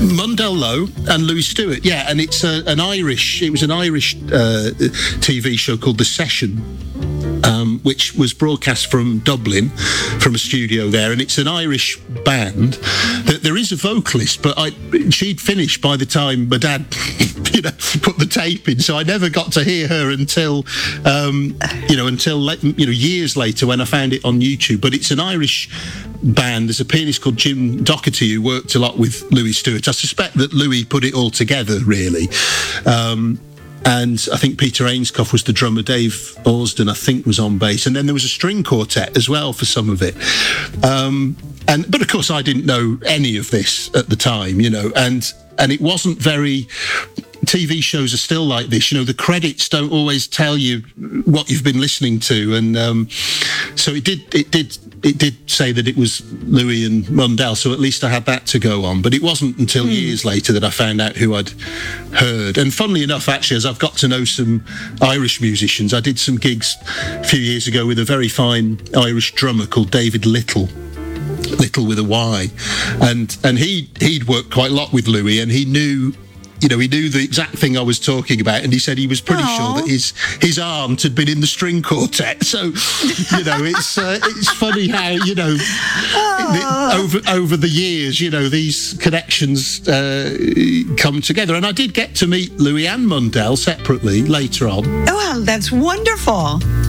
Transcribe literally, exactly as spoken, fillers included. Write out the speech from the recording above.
Mundell Lowe and Louis Stewart, yeah, and it's a, an Irish, it was an Irish uh, T V show called The Session, um, which was broadcast from Dublin, from a studio there, and it's an Irish band. That there is a vocalist, but I, she'd finished by the time my dad, you know, put the tape in, so I never got to hear her until, um, you know, until you know years later when I found it on YouTube. But it's an Irish band. There's a pianist called Jim Doherty who worked a lot with Louis Stewart. I suspect that Louis put it all together, really. Um, and I think Peter Ainscough was the drummer. Dave Orsden, I think, was on bass. And then there was a string quartet as well for some of it. Um, and but of course, I didn't know any of this at the time, you know, and and it wasn't very... T V shows are still like this, you know, the credits don't always tell you what you've been listening to, and um, so it did it did it did say that it was Louis and Mundell, so at least I had that to go on. But it wasn't until mm. years later that I found out who I'd heard. And funnily enough, actually, as I've got to know some Irish musicians, I did some gigs a few years ago with a very fine Irish drummer called David Little. Little with a Y, and and he he'd worked quite a lot with Louis, and he knew. You know, he knew the exact thing I was talking about, and he said he was pretty Aww. sure that his his aunt had been in the string quartet. So, you know, it's uh, it's funny how you know the, over over the years, you know, these connections uh, come together. And I did get to meet Louis and Mundell separately later on. Oh, well, that's wonderful.